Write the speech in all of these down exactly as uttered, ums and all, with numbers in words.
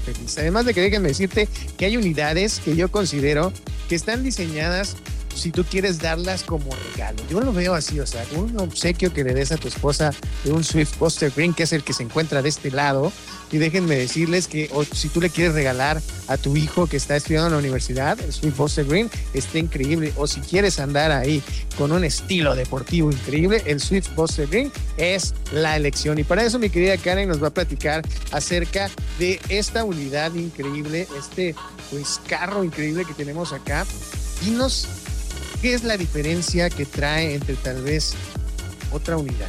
feliz. Además de que déjenme decirte que hay unidades que yo considero que están diseñadas si tú quieres darlas como regalo. Yo lo veo así, o sea, un obsequio que le des a tu esposa de un Swift Buster Green, que es el que se encuentra de este lado. Y déjenme decirles que o si tú le quieres regalar a tu hijo que está estudiando en la universidad, el Swift Buster Green está increíble. O si quieres andar ahí con un estilo deportivo increíble, el Swift Buster Green es la elección. Y para eso mi querida Karen nos va a platicar acerca de esta unidad increíble, este pues carro increíble que tenemos acá. Dinos, ¿qué es la diferencia que trae entre tal vez otra unidad?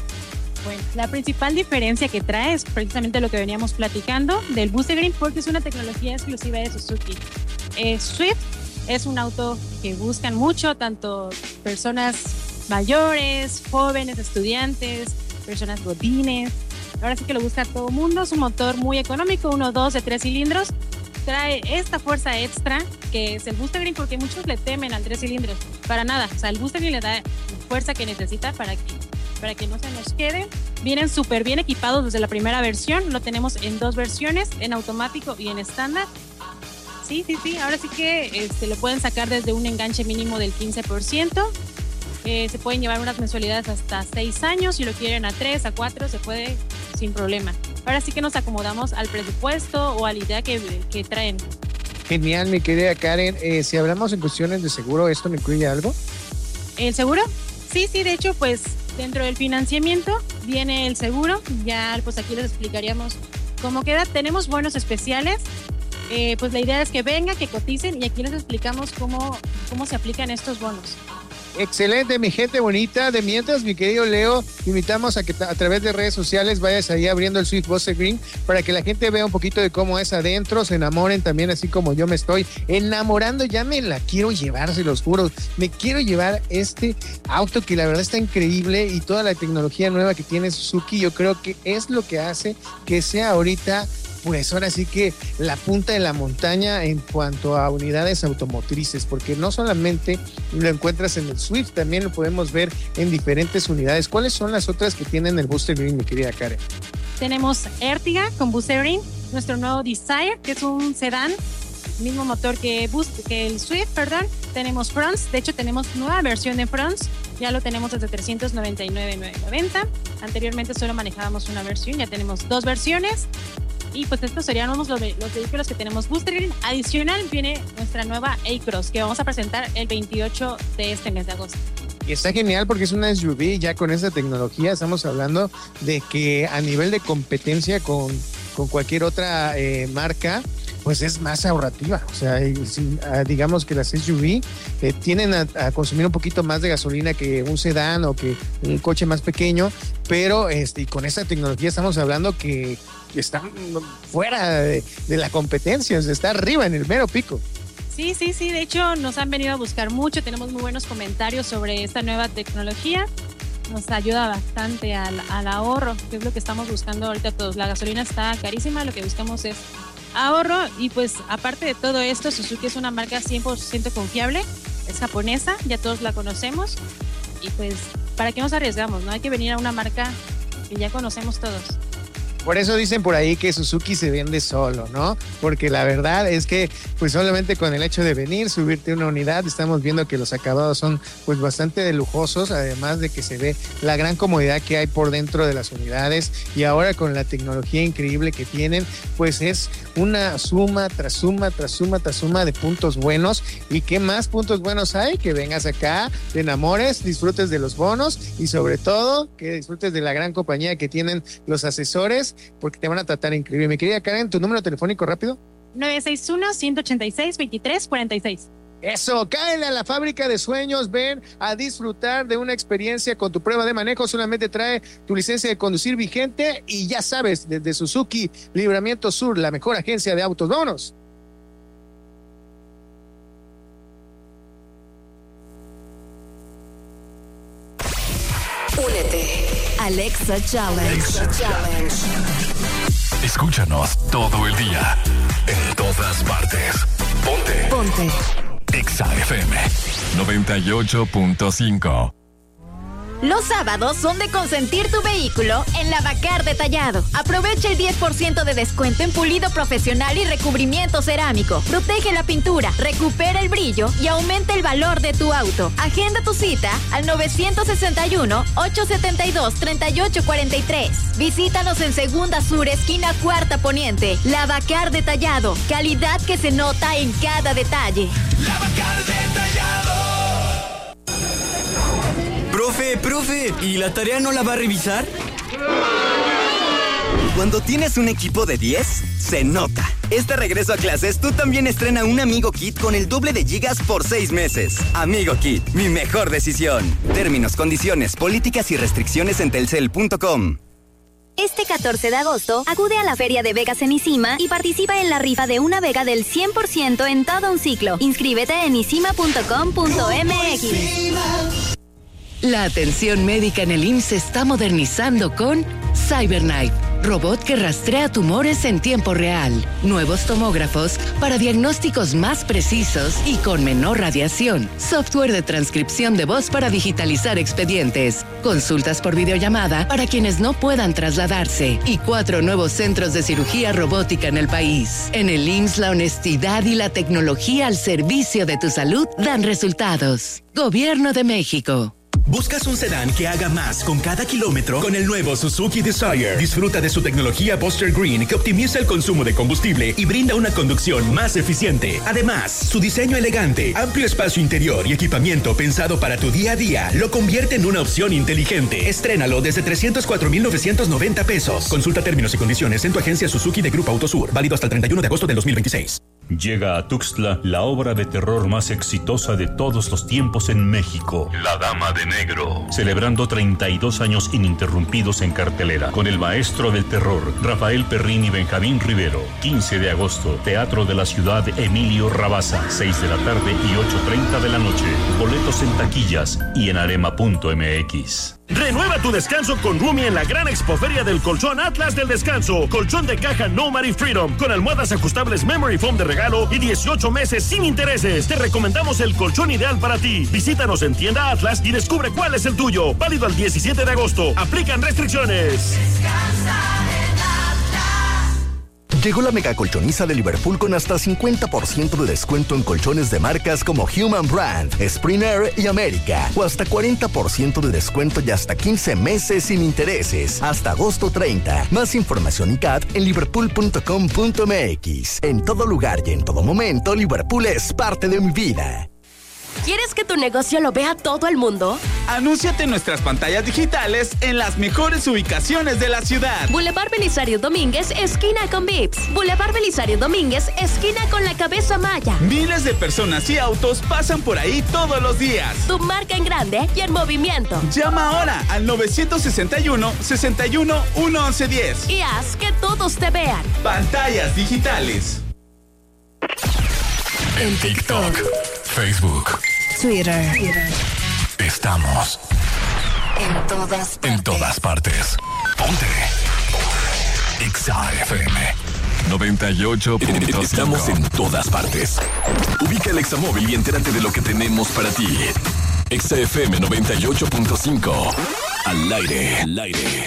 Bueno, la principal diferencia que trae es precisamente lo que veníamos platicando del Buster Green, porque es una tecnología exclusiva de Suzuki. Eh, Swift es un auto que buscan mucho, tanto personas mayores, jóvenes, estudiantes, personas godines. Ahora sí que lo busca todo el mundo. Es un motor muy económico, uno, dos, de tres cilindros. Trae esta fuerza extra que es el Buster Green, porque muchos le temen al tres cilindros. Para nada, o sea, el Buster Green le da la fuerza que necesita para que, para que no se nos quede. Vienen súper bien equipados desde la primera versión. Lo tenemos en dos versiones, en automático y en estándar. Sí, sí, sí. Ahora sí que este, lo pueden sacar desde un enganche mínimo del quince por ciento. Eh, se pueden llevar unas mensualidades hasta seis años. Si lo quieren a tres, a cuatro, se puede sin problema. Ahora sí que nos acomodamos al presupuesto o a la idea que, que traen. Genial, mi querida Karen. Eh, si hablamos en cuestiones de seguro, ¿esto me incluye algo? ¿El seguro? Sí, sí, de hecho, pues dentro del financiamiento viene el seguro. Ya pues aquí les explicaríamos cómo queda. Tenemos bonos especiales. Eh, pues la idea es que vengan, que coticen y aquí les explicamos cómo, cómo se aplican estos bonos. Excelente, mi gente bonita. De mientras, mi querido Leo, invitamos a que a través de redes sociales vayas ahí abriendo el Swift Buster Green para que la gente vea un poquito de cómo es adentro, se enamoren también, así como yo me estoy enamorando. Ya me la quiero llevar, se los juro. Me quiero llevar este auto que la verdad está increíble, y toda la tecnología nueva que tiene Suzuki, yo creo que es lo que hace que sea ahorita, pues ahora sí que la punta de la montaña en cuanto a unidades automotrices, porque no solamente lo encuentras en el Swift, también lo podemos ver en diferentes unidades. ¿Cuáles son las otras que tienen el Buster Green, mi querida Karen? Tenemos Ertiga con Buster Green, nuestro nuevo Desire, que es un sedán, mismo motor que, Boost, que el Swift, perdón. Tenemos Fronts, de hecho tenemos nueva versión de Fronts, ya lo tenemos desde trescientos noventa y nueve mil novecientos noventa. Anteriormente solo manejábamos una versión, ya tenemos dos versiones. Y pues estos serían los, los vehículos que tenemos Buster Green. Adicional viene nuestra nueva A-Cross, que vamos a presentar el veintiocho de este mes de agosto. Y está genial porque es una S U V, ya con esta tecnología estamos hablando de que a nivel de competencia con, con cualquier otra eh, marca, pues es más ahorrativa. O sea, digamos que las S U V eh, tienen a, a consumir un poquito más de gasolina que un sedán o que un coche más pequeño, pero este, con esta tecnología estamos hablando que están fuera de, de la competencia, o sea, está arriba en el mero pico. Sí, sí, sí, de hecho nos han venido a buscar mucho, tenemos muy buenos comentarios sobre esta nueva tecnología. Nos ayuda bastante al, al ahorro, que es lo que estamos buscando ahorita todos. La gasolina está carísima, lo que buscamos es ahorro. Y pues aparte de todo esto, Suzuki es una marca cien por ciento confiable, es japonesa, ya todos la conocemos. Y pues, ¿para qué nos arriesgamos? No hay que venir a una marca que ya conocemos todos. Por eso dicen por ahí que Suzuki se vende solo, ¿no? Porque la verdad es que pues solamente con el hecho de venir, subirte una unidad, estamos viendo que los acabados son pues bastante lujosos, además de que se ve la gran comodidad que hay por dentro de las unidades, y ahora con la tecnología increíble que tienen, pues es una suma tras suma, tras suma, tras suma de puntos buenos. ¿Y qué más puntos buenos hay? Que vengas acá, te enamores, disfrutes de los bonos y sobre todo que disfrutes de la gran compañía que tienen los asesores, porque te van a tratar increíble. Mi querida Karen, ¿tu número telefónico rápido? nueve seis uno, uno ocho seis, dos tres cuatro seis. Eso, cáele a la fábrica de sueños, ven a disfrutar de una experiencia con tu prueba de manejo. Solamente trae tu licencia de conducir vigente y ya sabes, desde Suzuki Libramiento Sur, la mejor agencia de autos. ¡Vámonos! Únete. Alexa Challenge. Alexa Challenge. Escúchanos todo el día, en todas partes. Ponte. Ponte. Exa F M noventa y ocho punto cinco. Los sábados son de consentir tu vehículo en Lavacar Detallado. Aprovecha el diez por ciento de descuento en pulido profesional y recubrimiento cerámico. Protege la pintura, recupera el brillo y aumenta el valor de tu auto. Agenda tu cita al nueve seis uno, ocho siete dos, tres ocho cuatro tres. Visítanos en Segunda Sur, esquina Cuarta Poniente. Lavacar Detallado. Calidad que se nota en cada detalle. Lavacar Detallado. Profe, profe, ¿y la tarea no la va a revisar? Cuando tienes un equipo de diez, se nota. Este regreso a clases, tú también estrena un Amigo Kit con el doble de gigas por seis meses. Amigo Kit, mi mejor decisión. Términos, condiciones, políticas y restricciones en telcel punto com. Este catorce de agosto, acude a la Feria de Vegas en Isima y participa en la rifa de una Vega del cien por ciento en todo un ciclo. Inscríbete en isima punto com punto m x. La atención médica en el I M S S se está modernizando con CyberKnife, robot que rastrea tumores en tiempo real. Nuevos tomógrafos para diagnósticos más precisos y con menor radiación. Software de transcripción de voz para digitalizar expedientes. Consultas por videollamada para quienes no puedan trasladarse. Y cuatro nuevos centros de cirugía robótica en el país. En el I M S S, la honestidad y la tecnología al servicio de tu salud dan resultados. Gobierno de México. ¿Buscas un sedán que haga más con cada kilómetro? Con el nuevo Suzuki Desire. Disfruta de su tecnología Buster Green que optimiza el consumo de combustible y brinda una conducción más eficiente. Además, su diseño elegante, amplio espacio interior y equipamiento pensado para tu día a día lo convierte en una opción inteligente. Estrénalo desde trescientos cuatro mil novecientos noventa pesos. Consulta términos y condiciones en tu agencia Suzuki de Grupo Autosur. Válido hasta el treinta y uno de agosto del dos mil veintiséis. Llega a Tuxtla la obra de terror más exitosa de todos los tiempos en México, La Dama de Negro, celebrando treinta y dos años ininterrumpidos en cartelera, con el maestro del terror, Rafael Perrín y Benjamín Rivero. quince de agosto, Teatro de la Ciudad Emilio Rabasa, seis de la tarde y ocho treinta de la noche. Boletos en taquillas y en arema punto m x. Renueva tu descanso con Rumi en la gran expoferia del colchón Atlas del Descanso. Colchón de caja Nomad y Freedom con almohadas ajustables Memory Foam de regalo y dieciocho meses sin intereses. Te recomendamos el colchón ideal para ti. Visítanos en tienda Atlas y descubre cuál es el tuyo. Válido al diecisiete de agosto. Aplican restricciones. Descansa en Atlas. Llegó la mega colchoniza de Liverpool con hasta cincuenta por ciento de descuento en colchones de marcas como Human Brand, Springer y América. O hasta cuarenta por ciento de descuento y hasta quince meses sin intereses. Hasta agosto treinta. Más información y C A T en liverpool punto com punto m x. En todo lugar y en todo momento, Liverpool es parte de mi vida. ¿Quieres que tu negocio lo vea todo el mundo? Anúnciate en nuestras pantallas digitales en las mejores ubicaciones de la ciudad. Boulevard Belisario Domínguez, esquina con Vips. Boulevard Belisario Domínguez, esquina con la Cabeza Maya. Miles de personas y autos pasan por ahí todos los días. Tu marca en grande y en movimiento. Llama ahora al nueve seis uno, seis uno, uno once diez. Y haz que todos te vean. Pantallas digitales. En TikTok, Facebook, Twitter. Estamos En todas partes. en todas partes. Ponte Exa F M noventa y ocho punto cinco. Estamos en todas partes. Ubica el Examóvil y entérate de lo que tenemos para ti. Exa F M noventa y ocho punto cinco. Al aire, al aire.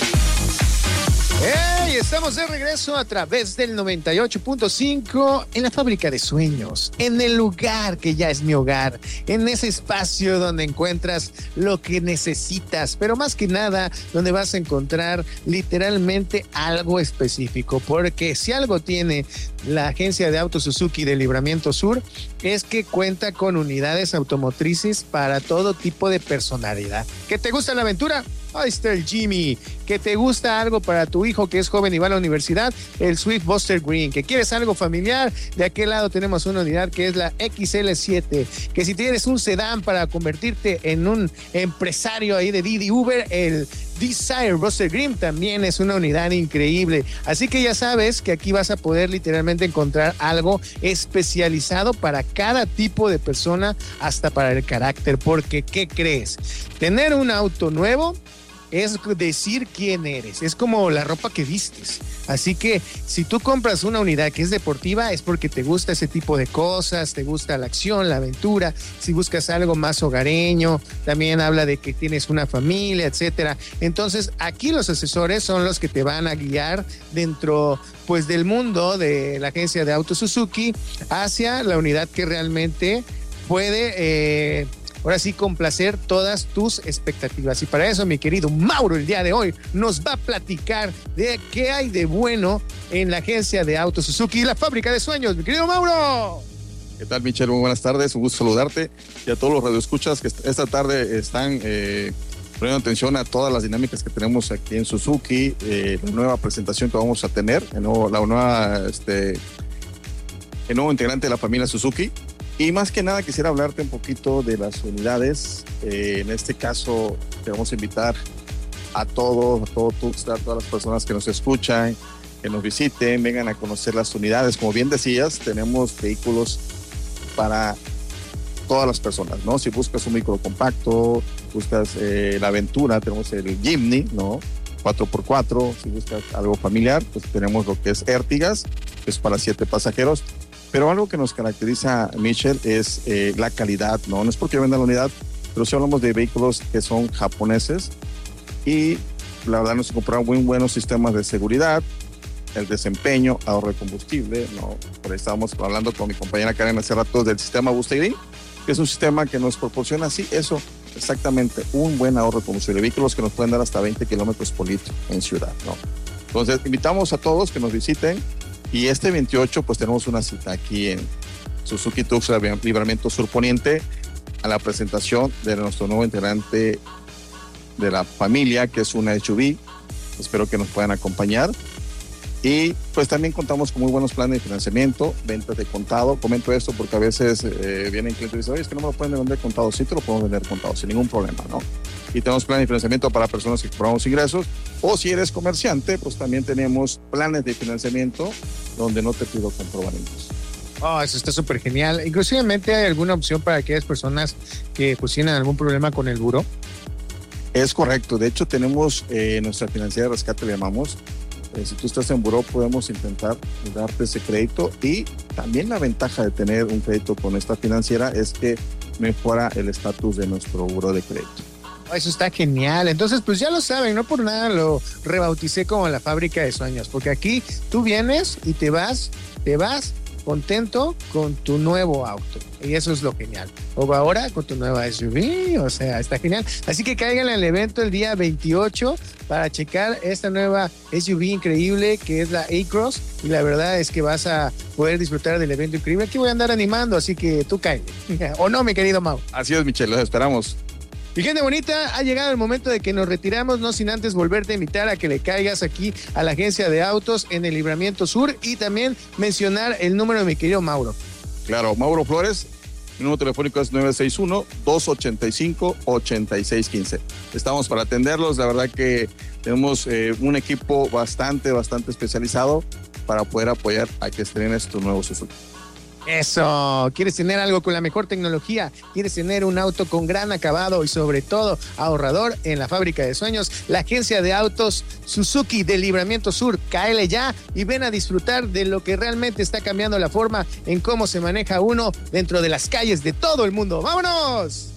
¡Hey! Estamos de regreso a través del noventa y ocho punto cinco en la fábrica de sueños, en el lugar que ya es mi hogar, en ese espacio donde encuentras lo que necesitas, pero más que nada donde vas a encontrar literalmente algo específico, porque si algo tiene la agencia de autos Suzuki de Libramiento Sur es que cuenta con unidades automotrices para todo tipo de personalidad. ¿Que te gusta la aventura? Ahí está el Jimmy. ¿Que te gusta algo para tu hijo que es joven y va a la universidad? El Swift Buster Green. ¿Que quieres algo familiar? De aquel lado tenemos una unidad que es la X L siete. Que si tienes un sedán para convertirte en un empresario ahí de Didi Uber, el Desire Buster Green también es una unidad increíble. Así que ya sabes que aquí vas a poder literalmente encontrar algo especializado para cada tipo de persona, hasta para el carácter. Porque, ¿qué crees? Tener un auto nuevo es decir quién eres, es como la ropa que vistes. Así que si tú compras una unidad que es deportiva es porque te gusta ese tipo de cosas, te gusta la acción, la aventura. Si buscas algo más hogareño, también habla de que tienes una familia, etcétera. Entonces aquí los asesores son los que te van a guiar dentro pues del mundo de la agencia de autos Suzuki hacia la unidad que realmente puede eh, ahora sí complacer todas tus expectativas. Y para eso, mi querido Mauro, el día de hoy nos va a platicar de qué hay de bueno en la agencia de autos Suzuki y la fábrica de sueños. Mi querido Mauro. ¿Qué tal, Michelle? Muy buenas tardes, un gusto saludarte y a todos los radioescuchas que esta tarde están eh, poniendo atención a todas las dinámicas que tenemos aquí en Suzuki, eh, la nueva presentación que vamos a tener, el nuevo, la nueva, este, el nuevo integrante de la familia Suzuki. Y más que nada quisiera hablarte un poquito de las unidades. Eh, en este caso te vamos a invitar a todos, a todo Tuxtla, a todas las personas que nos escuchan, que nos visiten, vengan a conocer las unidades. Como bien decías, tenemos vehículos para todas las personas, ¿no? Si buscas un vehículo compacto, buscas eh, la aventura, tenemos el Jimny, ¿no? cuatro por cuatro. Si buscas algo familiar, pues tenemos lo que es Ertigas, que es para siete pasajeros. Pero algo que nos caracteriza, Michelle, es eh, la calidad, ¿no? No es porque venda la unidad, pero sí hablamos de vehículos que son japoneses y la verdad nos compraron muy buenos sistemas de seguridad, el desempeño, ahorro de combustible, ¿no? Por ahí estábamos hablando con mi compañera Karen hace rato del sistema Booster Green, que es un sistema que nos proporciona, sí, eso, exactamente, un buen ahorro de combustible, vehículos que nos pueden dar hasta veinte kilómetros por litro en ciudad, ¿no? Entonces, invitamos a todos que nos visiten. Y este veintiocho, pues tenemos una cita aquí en Suzuki Tuxtla Libramiento Sur Poniente a la presentación de nuestro nuevo integrante de la familia, que es una S U V. Espero que nos puedan acompañar. Y pues también contamos con muy buenos planes de financiamiento, ventas de contado. Comento esto porque a veces eh, vienen clientes y dicen, oye, es que no me lo pueden vender contado. Sí te lo podemos vender contado sin ningún problema, ¿no? Y tenemos planes de financiamiento para personas que cobramos ingresos. O si eres comerciante, pues también tenemos planes de financiamiento donde no te pido comprobamientos. Oh, eso está súper genial. Inclusivemente hay alguna opción para aquellas personas que pues tienen algún problema con el buró. Es correcto. De hecho, tenemos eh, nuestra financiera de rescate, le llamamos. Eh, si tú estás en buró, podemos intentar darte ese crédito. Y también la ventaja de tener un crédito con esta financiera es que mejora el estatus de nuestro buró de crédito. Eso está genial. Entonces, pues ya lo saben, no por nada lo rebauticé como la fábrica de sueños, porque aquí tú vienes y te vas, te vas contento con tu nuevo auto. Y eso es lo genial. O ahora con tu nueva S U V, o sea, está genial. Así que caigan al evento el día veintiocho para checar esta nueva S U V increíble que es la A-Cross. Y la verdad es que vas a poder disfrutar del evento increíble. Aquí voy a andar animando, así que tú cállate. ¿O no, mi querido Mau? Así es, Michelle, los esperamos. Y gente bonita, ha llegado el momento de que nos retiramos, no sin antes volverte a invitar a que le caigas aquí a la agencia de autos en el Libramiento Sur y también mencionar el número de mi querido Mauro. Claro, Mauro Flores, mi número telefónico es nueve seis uno, dos ocho cinco, ocho seis uno cinco. Estamos para atenderlos, la verdad que tenemos eh, un equipo bastante, bastante especializado para poder apoyar a que estrenes tu nuevo Suzuki. Eso, ¿quieres tener algo con la mejor tecnología? ¿Quieres tener un auto con gran acabado y sobre todo ahorrador? En la fábrica de sueños, la agencia de autos Suzuki de Libramiento Sur. Cáele ya y ven a disfrutar de lo que realmente está cambiando la forma en cómo se maneja uno dentro de las calles de todo el mundo. ¡Vámonos!